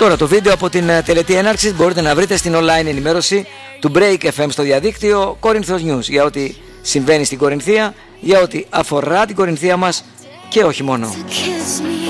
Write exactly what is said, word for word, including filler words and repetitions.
Τώρα το βίντεο από την τελετή έναρξης μπορείτε να βρείτε στην online ενημέρωση του Break εφ εμ στο διαδίκτυο Κορινθός News για ό,τι συμβαίνει στην Κορινθία, για ό,τι αφορά την Κορινθία μας και όχι μόνο.